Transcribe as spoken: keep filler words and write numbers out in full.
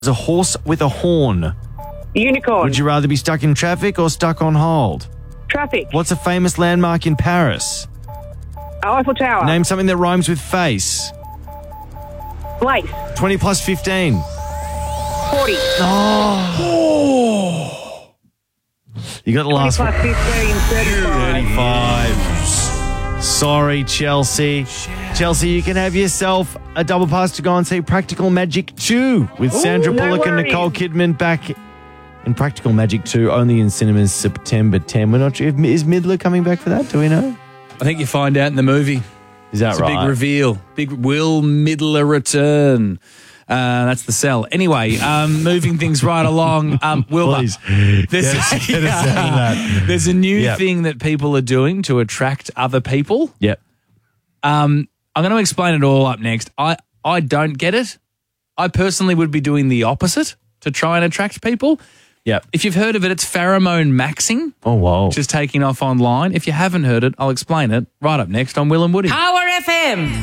a horse with a horn? Unicorn. Would you rather be stuck in traffic or stuck on hold? Traffic. What's a famous landmark in Paris? Eiffel Tower. Name something that rhymes with face. Place. twenty plus fifteen. forty. Oh. You got the last twenty one. plus fifteen, thirty-five. thirty-five. Sorry, Chelsea. Chelsea, you can have yourself a double pass to go and see Practical Magic two with Sandra Ooh, no Bullock and worries. Nicole Kidman back in Practical Magic two, only in cinemas September tenth. We're not sure. Is Midler coming back for that? Do we know? I think you find out in the movie. Is that It's right? a big reveal. Big Will Midler return. Uh, that's the sell. Anyway, um, moving things right along. Um, Wilbur, Please. there's, Get us- get us out of that. there's a new Yep. thing that people are doing to attract other people. Yep. Um, I'm going to explain it all up next. I, I don't get it. I personally would be doing the opposite to try and attract people. Yep. If you've heard of it, it's pheromone maxing, Oh, whoa. which is taking off online. If you haven't heard it, I'll explain it right up next on Will and Woody. Power F M.